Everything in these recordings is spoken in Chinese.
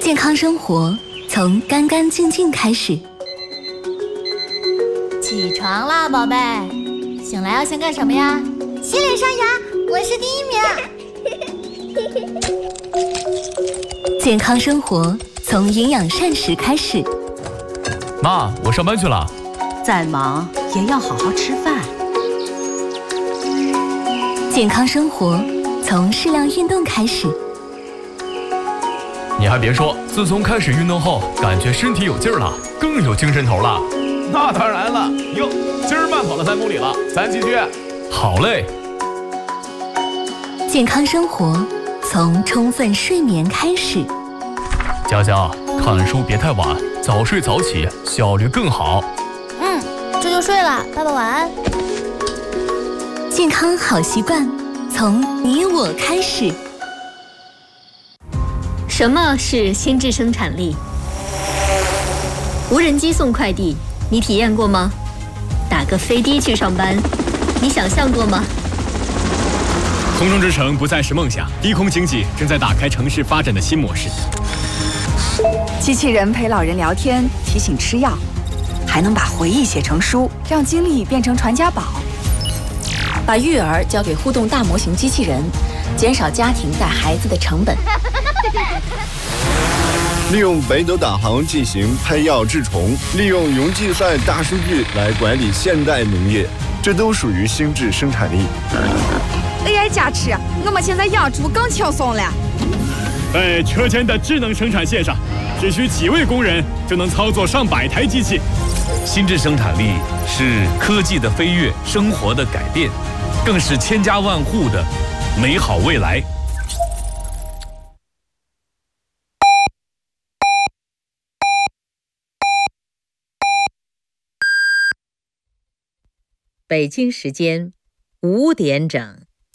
健康生活从干干净净开始。 起床啦，宝贝！醒来要先干什么呀？ 洗脸刷牙，我是第1名。 健康生活从营养膳食开始。 妈，我上班去了。 再忙也要好好吃饭。 健康生活从适量运动开始。 你还别说，自从开始运动后，感觉身体有劲儿了，更有精神头了。 那当然了，哟，今儿慢跑了3公里了，咱继续。 好嘞。 健康生活从充分睡眠开始。 佳佳，看书别太晚，早睡早起，效率更好。 这就睡了，爸爸晚安。 健康好习惯从你我开始。 什么是心智生产力？无人机送快递，你体验过吗？打个飞的去上班，你想象过吗？ 空中之城不再是梦想，低空经济正在打开城市发展的新模式。 机器人陪老人聊天，提醒吃药，还能把回忆写成书，让经历变成传家宝。 把育儿交给互动大模型机器人，减少家庭带孩子的成本。 利用北斗导航进行配药治虫，利用云计算大数据来管理现代农业，这都属于心智生产力。 AI 加持，我们现在养猪更轻松了。 在车间的智能生产线上，只需几位工人就能操作上百台机器。 心智生产力是科技的飞跃，生活的改变，更是千家万户的美好未来。 北京时间5点整。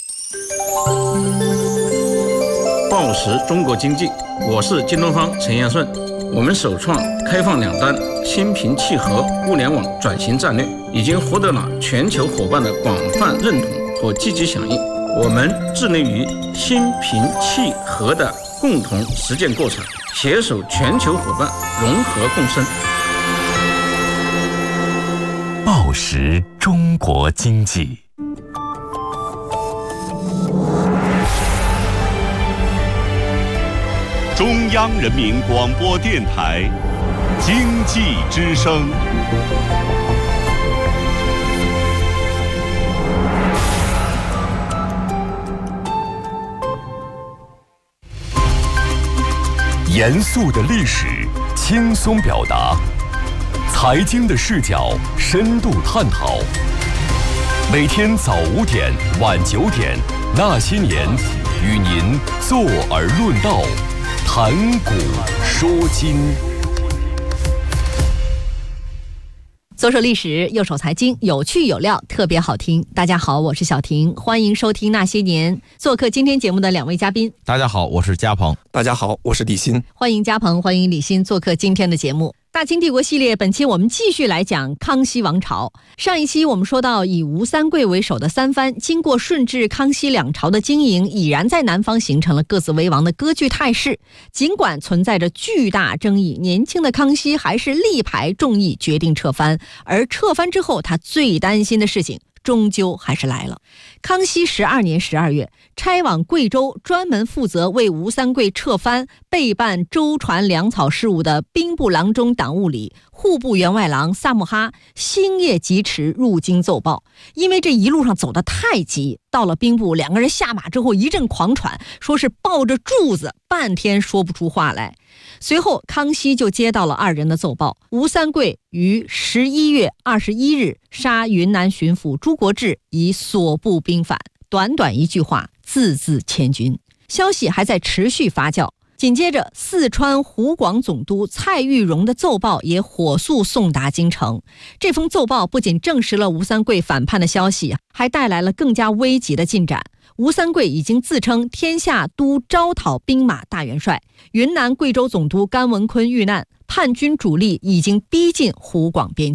报时中国经济，我是京东方陈彦顺。我们首创开放两端、心平气和物联网转型战略，已经获得了全球伙伴的广泛认同和积极响应。我们致力于心平气和的共同实践过程，携手全球伙伴融合共生。 报时中国经济。 中央人民广播电台经济之声。 严肃的历史，轻松表达；财经的视角，深度探讨。每天早5点、晚9点，那些年，与您坐而论道。谈古说今， 左手历史，右手财经，有趣有料，特别好听。大家好，我是小婷，欢迎收听那些年。做客今天节目的2位嘉宾， 大家好，我是嘉鹏。 大家好，我是李欣。 欢迎嘉鹏，欢迎李欣做客今天的节目。大清帝国系列，本期我们继续来讲康熙王朝。上一期我们说到，以吴三桂为首的三藩，经过顺治、康熙两朝的经营，已然在南方形成了各自为王的割据态势。尽管存在着巨大争议，年轻的康熙还是力排众议，决定撤藩。而撤藩之后，他最担心的事情终究还是来了。康熙12年12月，差往贵州专门负责为吴三桂撤藩备办舟船粮草事务的兵部郎中党务里户部员外郎萨木哈星夜疾驰入京奏报。因为这一路上走得太急，到了兵部，2个人下马之后一阵狂喘，说是抱着柱子半天说不出话来。随后康熙就接到了2人的奏报，吴三桂于11月21日杀云南巡抚朱国治，以所部兵反。短短一句话，字字千钧。消息还在持续发酵，紧接着四川湖广总督蔡玉荣的奏报也火速送达京城。这封奏报不仅证实了吴三桂反叛的消息，还带来了更加危急的进展。吴三桂已经自称天下都招讨兵马大元帅，云南贵州总督甘文坤遇难，叛军主力已经逼近湖广边境。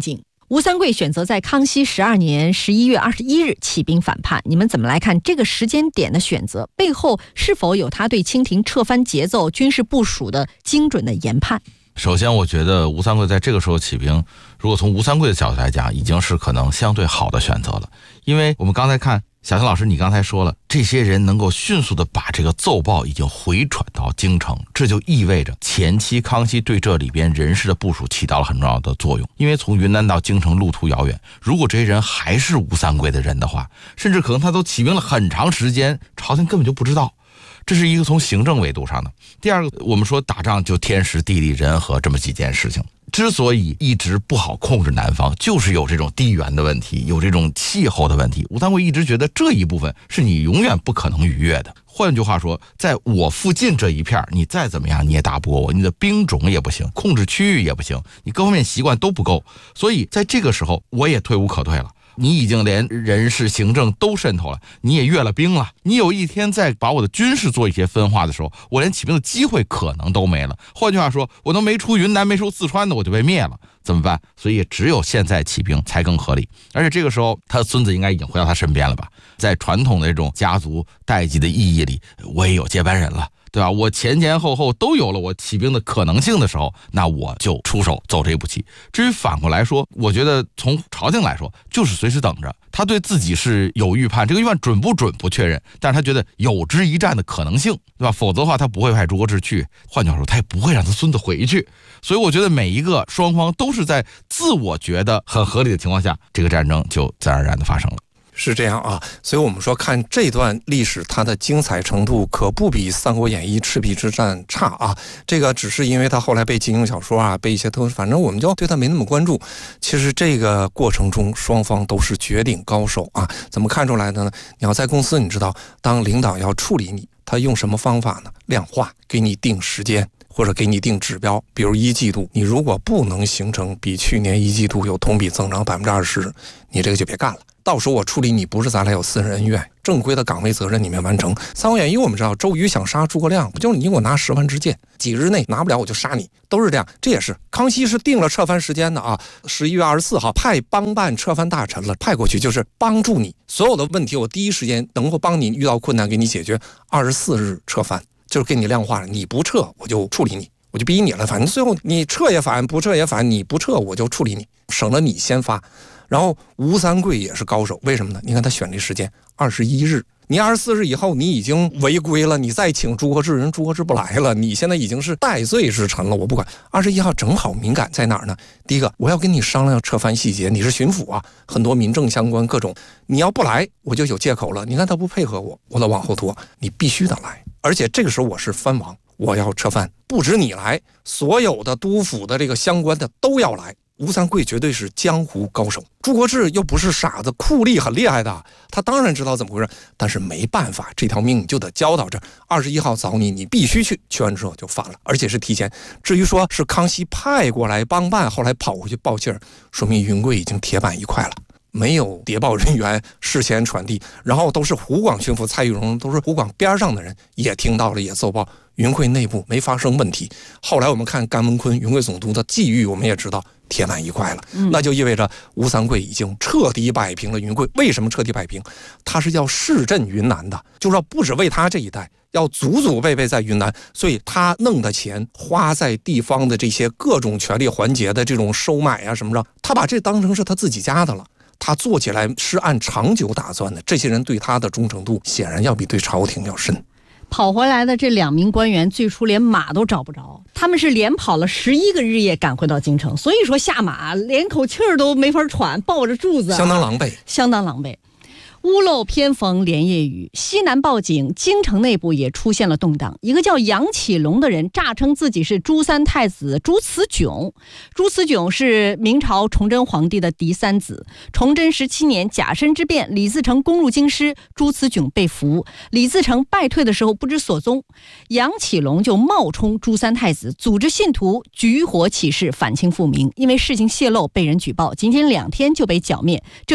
吴三桂选择在康熙12年11月21日起兵反叛，你们怎么来看这个时间点的选择？背后是否有他对清廷撤藩节奏、军事部署的精准的研判？ 首先，我觉得吴三桂在这个时候起兵，如果从吴三桂的角度来讲，已经是可能相对好的选择了。因为我们刚才看小强老师，你刚才说了，这些人能够迅速的把这个奏报已经回传到京城，这就意味着前期康熙对这里边人事的部署起到了很重要的作用。因为从云南到京城路途遥远，如果这些人还是吴三桂的人的话，甚至可能他都起兵了很长时间，朝廷根本就不知道。这是一个从行政维度上的。第二个，我们说打仗就天时地利人和这么几件事情，之所以一直不好控制南方，就是有这种地缘的问题，有这种气候的问题。吴三桂一直觉得这一部分是你永远不可能逾越的。换句话说，在我附近这一片，你再怎么样你也打不过我，你的兵种也不行，控制区域也不行，你各方面习惯都不够。所以在这个时候，我也退无可退了。你已经连人事行政都渗透了，你也阅了兵了，你有一天再把我的军事做一些分化的时候，我连起兵的机会可能都没了。换句话说，我都没出云南没出四川的，我就被灭了，怎么办？所以只有现在起兵才更合理。而且这个时候他的孙子应该已经回到他身边了吧，在传统的这种家族代际的意义里，我也有接班人了，对吧？我前后都有了我起兵的可能性的时候，那我就出手走这一步棋。至于反过来说，我觉得从朝廷来说，就是随时等着。他对自己是有预判，这个预判准不准不确认，但是他觉得有之一战的可能性，对吧？否则的话，他不会派朱国治去，换句话说，他也不会让他孙子回去。所以我觉得每一个双方都是在自我觉得很合理的情况下，这个战争就自然而然的发生了。 是这样啊，所以我们说看这段历史，它的精彩程度可不比《三国演义》赤壁之战差啊。这个只是因为它后来被金庸小说啊，被一些反正我们就对它没那么关注。其实这个过程中，双方都是绝顶高手啊。怎么看出来的呢？你要在公司，你知道，当领导要处理你，他用什么方法呢？量化，给你定时间。或者给你定指标，比如1季度，你如果不能形成比去年1季度有同比增长20%，你这个就别干了。到时候我处理你不是咱俩有私人恩怨，正规的岗位责任你没完成。《三国演义》我们知道，周瑜想杀诸葛亮，不就是你给我拿10万支箭，几日内拿不了我就杀你，都是这样。这也是康熙是定了撤藩时间的啊，11月24号派帮办撤藩大臣了，派过去就是帮助你所有的问题，我第一时间能够帮你遇到困难给你解决，24日撤藩。就是给你量化了，你不撤我就处理你，我就逼你了，反正最后你撤也反，不撤也反，你不撤我就处理你，省了你先发。然后吴三桂也是高手，为什么呢？你看他选这时间21日，你24日以后你已经违规了，你再请朱国治，人朱国治不来了，你现在已经是戴罪之臣了，我不管。21号正好敏感在哪儿呢？第一个，我要跟你商量撤藩细节，你是巡抚啊，很多民政相关各种，你要不来我就有借口了。你看他不配合我，我得往后拖，你必须得来。而且这个时候我是藩王，我要撤藩，不止你来，所有的督府的这个相关的都要来。吴三桂绝对是江湖高手，朱国治又不是傻子，酷吏很厉害的，他当然知道怎么回事，但是没办法，这条命你就得交到这儿。21号找你，你必须去，去完之后就反了，而且是提前。至于说是康熙派过来帮办，后来跑回去报信儿，说明云贵已经铁板一块了。没有谍报人员事先传递，然后都是湖广巡抚蔡玉荣，都是湖广边上的人也听到了，也奏报云贵内部没发生问题。后来我们看甘文坤云贵总督的际遇，我们也知道铁板一块了，那就意味着吴三桂已经彻底摆平了云贵。为什么彻底摆平？他是要市镇云南的，就是说不只为他这一代，要祖祖辈辈在云南，所以他弄的钱花在地方的这些各种权力环节的这种收买啊什么的，他把这当成是他自己家的了。他做起来是按长久打算的，这些人对他的忠诚度显然要比对朝廷要深。 跑回来的这2名官员最初连马都找不着，他们是连跑了11个日夜赶回到京城，所以说下马连口气儿都没法喘，抱着柱子相当狼狈， 相当狼狈。屋漏偏逢连夜雨，西南报警，京城内部也出现了动荡。一个叫杨启隆的人诈称自己是朱三太子朱慈炯。朱慈炯是明朝崇祯皇帝的嫡三子。崇祯17年甲申之变，李自成攻入京师，朱慈炯被俘。李自成败退的时候不知所踪，杨启隆就冒充朱三太子，组织信徒举火起事，反清复明。因为事情泄露被人举报，仅仅2天就被剿灭。这就是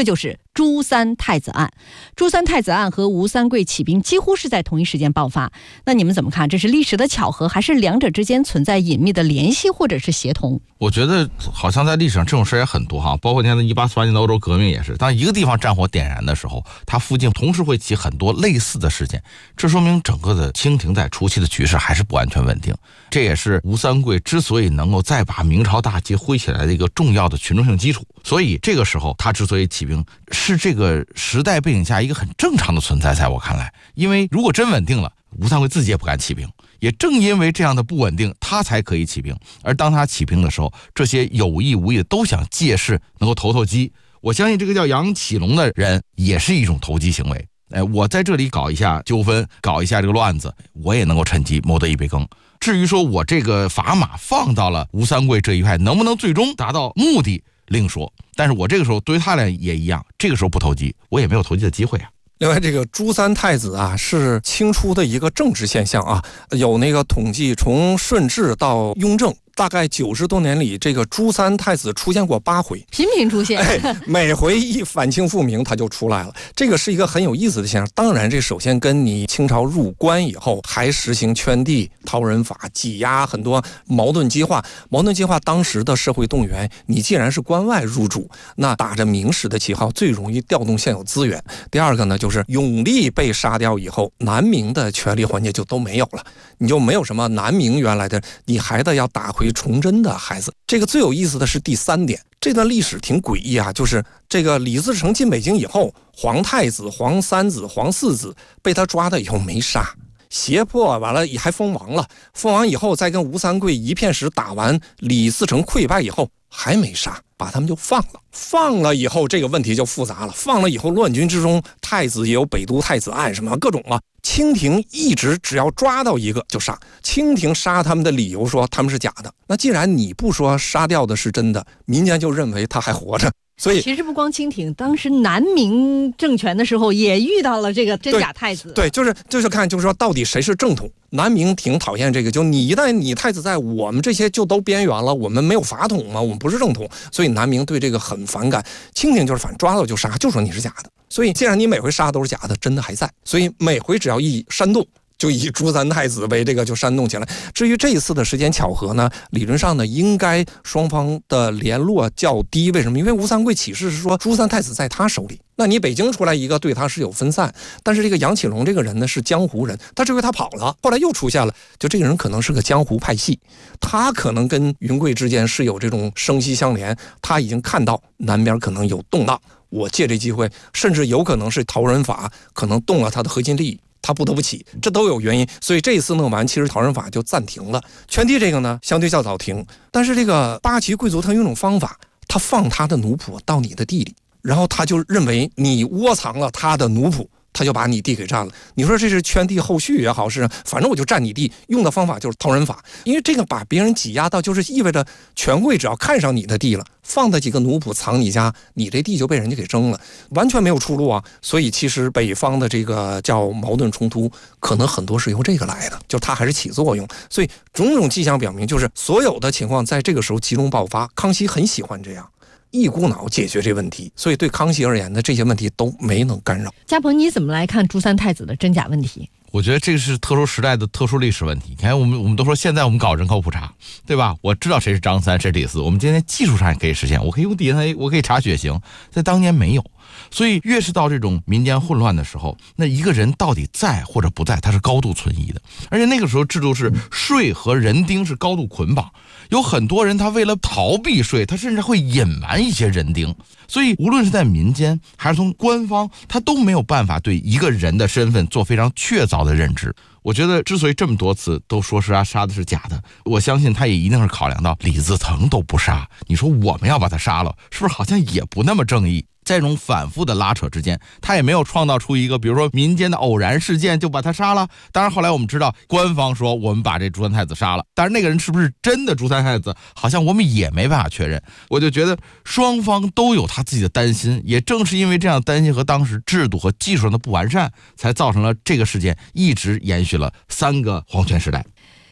朱三太子案。朱三太子案和吴三桂起兵几乎是在同一时间爆发，那你们怎么看？这是历史的巧合，还是两者之间存在隐秘的联系或者是协同？ 我觉得好像在历史上这种事也很多哈，包括你看1848年的欧洲革命也是，当一个地方战火点燃的时候，它附近同时会起很多类似的事件，这说明整个的清廷在初期的局势还是不完全稳定。这也是吴三桂之所以能够再把明朝大旗挥起来的一个重要的群众性基础。所以这个时候他之所以起兵，是这个时代背景下一个很正常的存在，在我看来。因为如果真稳定了，吴三桂自己也不敢起兵，也正因为这样的不稳定，他才可以起兵。而当他起兵的时候，这些有意无意的都想借势能够投机。我相信这个叫杨启隆的人也是一种投机行为。我在这里搞一下纠纷，搞一下这个乱子，我也能够趁机谋得一杯羹。至于说我这个砝码放到了吴三桂这一派，能不能最终达到目的另说。但是我这个时候对于他俩也一样，这个时候不投机，我也没有投机的机会啊。 另外，这个朱三太子啊，是清初的一个政治现象啊。有那个统计，从顺治到雍正，大概90多年里，这个朱三太子出现过8回， 频频出现。 每回一反清复明，他就出来了。这个是一个很有意思的现象。当然，这首先跟你清朝入关以后，还实行圈地、讨人法、挤压很多矛盾激化。矛盾激化当时的社会动员，你既然是关外入主，那打着明史的旗号，最容易调动现有资源。第二个呢，就是永历被杀掉以后，南明的权力环节就都没有了，你就没有什么南明原来的，你还得要打回崇祯的孩子。这个最有意思的是第3点，这段历史挺诡异啊，就是这个李自成进北京以后，皇太子、皇三子、皇四子被他抓的以后没杀，胁迫完了还封王了，封王以后再跟吴三桂一片石打完，李自成溃败以后还没杀，把他们就放了。放了以后这个问题就复杂了，放了以后乱军之中，太子也有北都太子案什么各种啊。清廷一直只要抓到一个就杀，清廷杀他们的理由说他们是假的。那既然你不说杀掉的是真的，民间就认为他还活着。所以其实不光清廷，当时南明政权的时候也遇到了这个真假太子。 对，就是看，就是说到底谁是正统。南明挺讨厌这个，就你一旦你太子在，我们这些就都边缘了，我们没有法统嘛，我们不是正统，所以南明对这个很反感。清廷就是反抓到就杀，就说你是假的。所以既然你每回杀都是假的，真的还在，所以每回只要一煽动，就以朱三太子为这个就煽动起来。至于这一次的时间巧合呢，理论上呢应该双方的联络较低。为什么？因为吴三桂起事是说朱三太子在他手里，那你北京出来一个对他是有分散，但是这个杨启隆这个人呢是江湖人，他这回他跑了，后来又出现了，就这个人可能是个江湖派系，他可能跟云贵之间是有这种生息相连，他已经看到南边可能有动荡，我借这机会，甚至有可能是讨人法可能动了他的核心利益，他不得不起，这都有原因。所以这一次弄完，其实讨人法就暂停了。圈地这个呢相对较早停，但是这个八旗贵族他用一种方法，他放他的奴仆到你的地里，然后他就认为你窝藏了他的奴仆，他就把你地给占了。你说这是圈地后续也好，是反正我就占你地，用的方法就是讨人法。因为这个把别人挤压到，就是意味着权贵只要看上你的地了，放的几个奴仆藏你家，你这地就被人家给争了，完全没有出路啊。所以其实北方的这个叫矛盾冲突，可能很多是由这个来的，就它还是起作用。所以种种迹象表明，就是所有的情况在这个时候集中爆发。康熙很喜欢这样一股脑解决这问题，所以对康熙而言呢，这些问题都没能干扰。 嘉鹏，你怎么来看朱三太子的真假问题？ 我觉得这是特殊时代的特殊历史问题。你看，我们都说现在我们搞人口普查，对吧？我知道谁是张三，谁是李四，我们今天技术上也可以实现，我可以用 DNA， 我可以查血型，在当年没有。所以越是到这种民间混乱的时候，那一个人到底在或者不在，他是高度存疑的。而且那个时候制度是税和人丁是高度捆绑，有很多人他为了逃避税，他甚至会隐瞒一些人丁。所以无论是在民间还是从官方，他都没有办法对一个人的身份做非常确凿的认知。我觉得之所以这么多次都说是杀的是假的，我相信他也一定是考量到李自成都不杀，你说我们要把他杀了，是不是好像也不那么正义？在这种反复的拉扯之间，他也没有创造出一个比如说民间的偶然事件就把他杀了。当然后来我们知道官方说我们把这朱三太子杀了，但是那个人是不是真的朱三太子，好像我们也没办法确认。我就觉得双方都有他自己的担心，也正是因为这样的担心和当时制度和技术上的不完善，才造成了这个事件一直延续了3个皇权时代。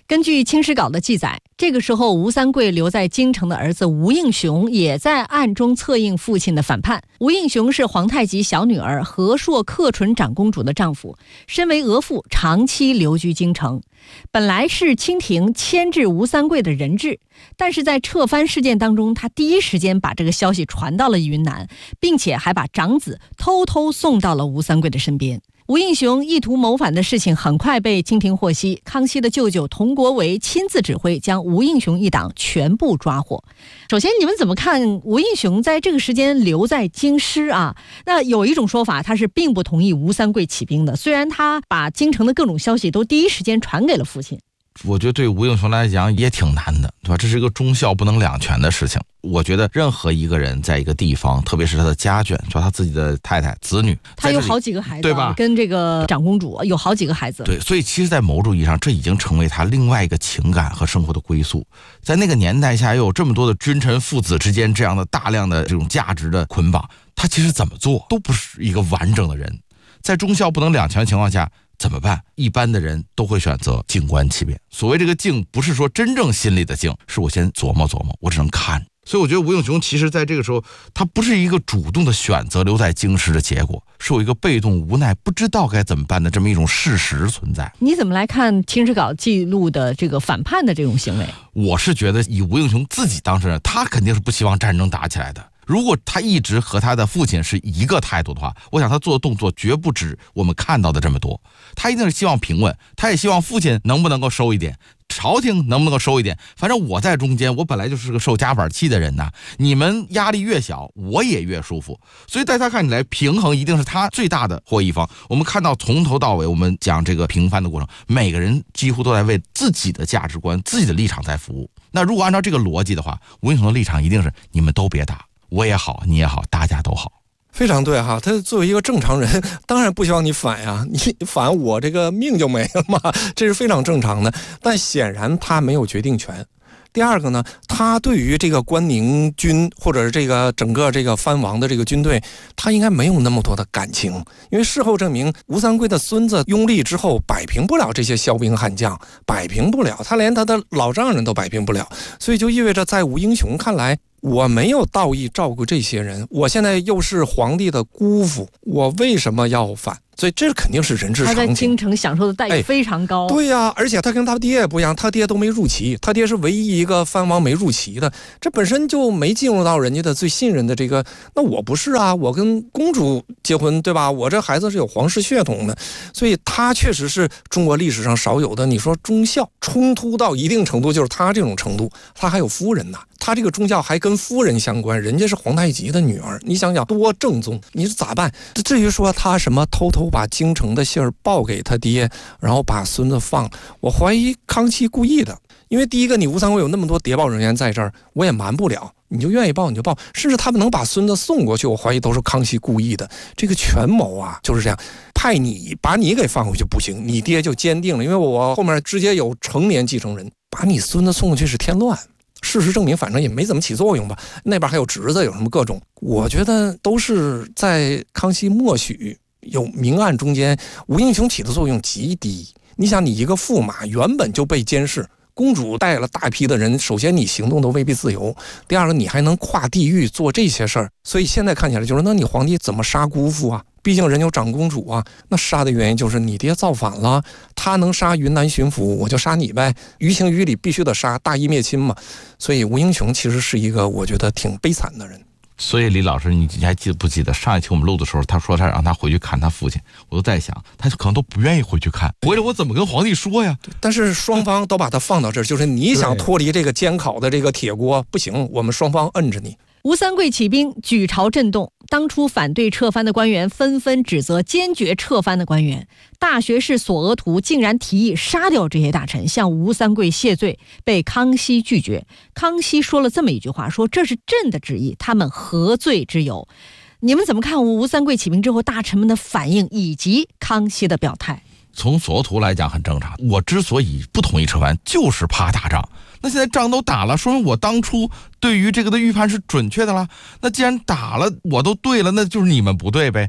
根据《清史稿》的记载，这个时候吴三桂留在京城的儿子吴应熊也在暗中策应父亲的反叛。吴应熊是皇太极小女儿和硕克纯长公主的丈夫，身为额驸，长期留居京城。本来是清廷牵制吴三桂的人质，但是在撤藩事件当中，他第一时间把这个消息传到了云南，并且还把长子偷偷送到了吴三桂的身边。吴应熊意图谋反的事情很快被清廷获悉，康熙的舅舅佟国维亲自指挥，将吴应熊一党全部抓获。首先，你们怎么看吴应熊在这个时间留在京师啊？那有一种说法，他是并不同意吴三桂起兵的，虽然他把京城的各种消息都第一时间传给了父亲。 我觉得对吴应熊来讲也挺难的，对吧？这是一个忠孝不能两全的事情。我觉得任何一个人在一个地方，特别是他的家眷，说他自己的太太、子女， 他有好几个孩子， 对吧？ 跟这个长公主有好几个孩子， 对，所以其实，在某种意义上，这已经成为他另外一个情感和生活的归宿。在那个年代下，又有这么多的君臣父子之间这样的大量的这种价值的捆绑，他其实怎么做都不是一个完整的人。在忠孝不能两全的情况下，怎么办？一般的人都会选择静观其变。所谓这个静，不是说真正心里的静，是我先琢磨琢磨，我只能看。所以我觉得吴应熊其实在这个时候，他不是一个主动的选择留在京师的结果，是有一个被动无奈不知道该怎么办的这么一种事实存在。 你怎么来看《清史稿》记录的这个反叛的这种行为？ 我是觉得以吴应熊自己当事人，他肯定是不希望战争打起来的。如果他一直和他的父亲是一个态度的话，我想他做的动作绝不止我们看到的这么多。他一定是希望平稳，他也希望父亲能不能够收一点，朝廷能不能够收一点。反正我在中间，我本来就是个受夹板气的人呐，你们压力越小，我也越舒服。所以在他看起来，平衡一定是他最大的获益方。我们看到从头到尾，我们讲这个平反的过程，每个人几乎都在为自己的价值观、自己的立场在服务。那如果按照这个逻辑的话，吴应熊的立场一定是你们都别打。我也好，你也好，大家都好。 非常对哈，他作为一个正常人，当然不希望你反呀，你反我这个命就没了嘛，这是非常正常的。但显然他没有决定权。第二个呢，他对于这个关宁军或者是这个整个这个藩王的这个军队，他应该没有那么多的感情，因为事后证明吴三桂的孙子拥立之后摆平不了这些骁兵悍将，摆平不了，他连他的老丈人都摆平不了，所以就意味着在吴应熊看来，我没有道义照顾这些人，我现在又是皇帝的姑父，我为什么要反？所以这肯定是人之常情。 他在京城享受的待遇非常高。 对呀，而且他跟他爹也不一样，他爹都没入旗，他爹是唯一一个藩王没入旗的，这本身就没进入到人家的最信任的这个。那我不是啊，我跟公主结婚，对吧？我这孩子是有皇室血统的，所以他确实是中国历史上少有的。你说忠孝冲突到一定程度，就是他这种程度，他还有夫人呢。他这个忠孝还跟夫人相关，人家是皇太极的女儿，你想想多正宗，你是咋办？至于说他什么偷偷把京城的信儿报给他爹，然后把孙子放，我怀疑康熙故意的。因为第一个，你吴三桂有那么多谍报人员在这儿，我也瞒不了，你就愿意报你就报，甚至他们能把孙子送过去，我怀疑都是康熙故意的。这个权谋啊就是这样，派你把你给放回去不行，你爹就坚定了，因为我后面直接有成年继承人，把你孙子送过去是添乱。事实证明反正也没怎么起作用吧，那边还有侄子，有什么各种，我觉得都是在康熙默许有明暗中间，吴应熊起的作用极低。你想，你一个驸马原本就被监视，公主带了大批的人，首先你行动都未必自由，第二个你还能跨地域做这些事儿，所以现在看起来就是，那你皇帝怎么杀姑父啊？毕竟人有长公主啊，那杀的原因就是你爹造反了，他能杀云南巡抚，我就杀你呗，于情于理必须得杀，大义灭亲嘛。所以吴应熊其实是一个我觉得挺悲惨的人。 所以李老师，你还记不记得上一期我们录的时候，他说他让他回去看他父亲，我都在想，他可能都不愿意回去看，回来我怎么跟皇帝说呀？ 但是双方都把他放到这儿，就是你想脱离这个监考的这个铁锅不行，我们双方摁着你。 吴三桂起兵，举朝震动，当初反对撤藩的官员纷纷指责坚决撤藩的官员。大学士索额图竟然提议杀掉这些大臣，向吴三桂谢罪，被康熙拒绝。康熙说了这么一句话，说这是朕的旨意，他们何罪之有？你们怎么看吴三桂起兵之后大臣们的反应以及康熙的表态？ 从索额图来讲很正常，我之所以不同意撤藩，就是怕打仗。那现在仗都打了，说明我当初对于这个的预判是准确的了。那既然打了，我都对了，那就是你们不对呗。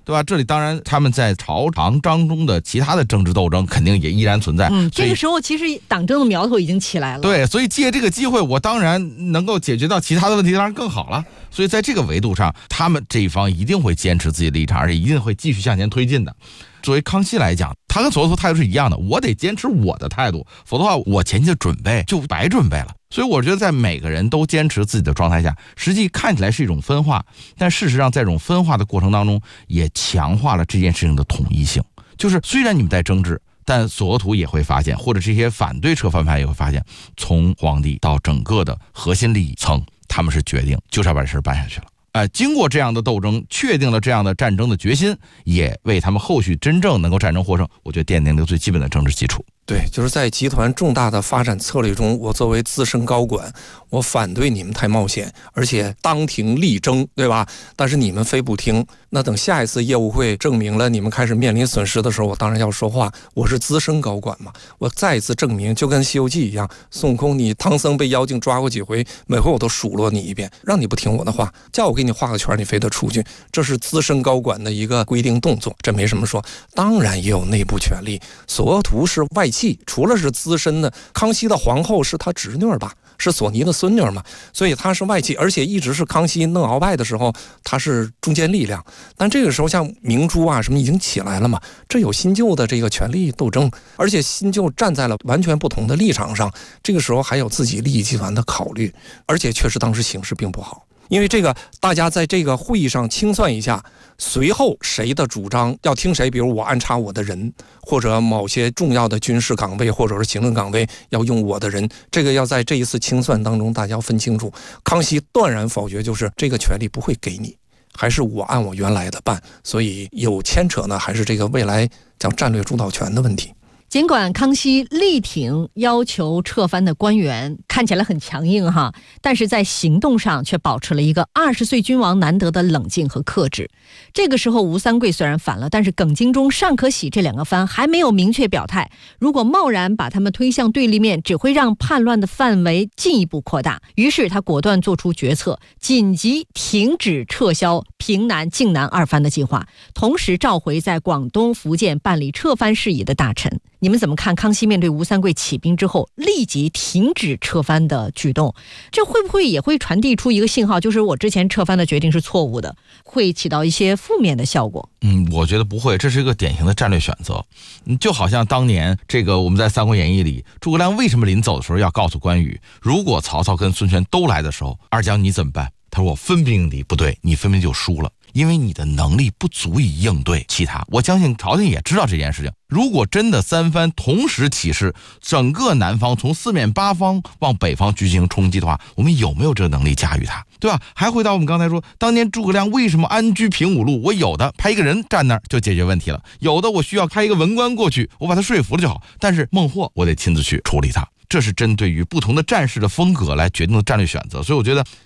对吧？这里当然他们在朝堂当中的其他的政治斗争肯定也依然存在。 这个时候其实党争的苗头已经起来了。 对，所以借这个机会，我当然能够解决到其他的问题，当然更好了。所以在这个维度上，他们这一方一定会坚持自己的立场，而且一定会继续向前推进的。作为康熙来讲，他跟索罗图态度是一样的，我得坚持我的态度，否则的话我前期的准备就白准备了。所以我觉得在每个人都坚持自己的状态下，实际看起来是一种分化，但事实上在这种分化的过程当中，也强化了这件事情的统一性。就是虽然你们在争执，但索罗图也会发现，或者这些反对撤藩派也会发现，从皇帝到整个的核心利益层，他们是决定就是要把这事办下去了。经过这样的斗争，确定了这样的战争的决心，也为他们后续真正能够战争获胜，我觉得奠定了最基本的政治基础。 对，就是在集团重大的发展策略中，我作为资深高管，我反对你们太冒险，而且当庭力争，对吧？但是你们非不听，那等下一次业务会证明了你们开始面临损失的时候，我当然要说话。我是资深高管嘛，我再一次证明，就跟《西游记》一样，孙悟空你唐僧被妖精抓过几回，每回我都数落你一遍，让你不听我的话，叫我给你画个圈，你非得出去，这是资深高管的一个规定动作，这没什么说。当然也有内部权力，索罗图是外戚，除了是资深的，康熙的皇后是他侄女吧，是索尼的孙女嘛，所以他是外戚，而且一直是康熙弄鳌拜的时候，他是中坚力量。但这个时候像明珠啊什么已经起来了嘛，这有新旧的这个权力斗争，而且新旧站在了完全不同的立场上，这个时候还有自己利益集团的考虑，而且确实当时形势并不好。因为这个大家在这个会议上清算一下，随后谁的主张要听谁，比如我安插我的人，或者某些重要的军事岗位或者是行政岗位要用我的人，这个要在这一次清算当中大家要分清楚。康熙断然否决，就是这个权利不会给你，还是我按我原来的办，所以有牵扯呢，还是这个未来讲战略主导权的问题。 尽管康熙力挺要求撤藩的官员，看起来很强硬哈，但是在行动上却保持了一个20岁君王难得的冷静和克制。这个时候吴三桂虽然反了，但是耿精忠、尚可喜这两个藩还没有明确表态，如果贸然把他们推向对立面，只会让叛乱的范围进一步扩大。于是他果断做出决策，紧急停止撤销平南、靖南2藩的计划，同时召回在广东、福建办理撤藩事宜的大臣。你们怎么看康熙面对吴三桂起兵之后立即停止撤藩的举动？这会不会也会传递出一个信号，就是我之前撤藩的决定是错误的，会起到一些负面的效果？ 我觉得不会，这是一个典型的战略选择。就好像当年这个我们在《三国演义》里，诸葛亮为什么临走的时候要告诉关羽，如果曹操跟孙权都来的时候，二将你怎么办？他说我分兵应敌，不对，你分兵就输了，因为你的能力不足以应对其他。我相信朝廷也知道这件事情，如果真的3藩同时起事，整个南方从4面8方往北方进行冲击的话，我们有没有这个能力驾驭它，对吧？还回到我们刚才说，当年诸葛亮为什么安居平五路？我有的派一个人站那儿就解决问题了，有的我需要派一个文官过去，我把他说服了就好，但是孟获我得亲自去处理他。这是针对于不同的战士的风格来决定的战略选择。所以我觉得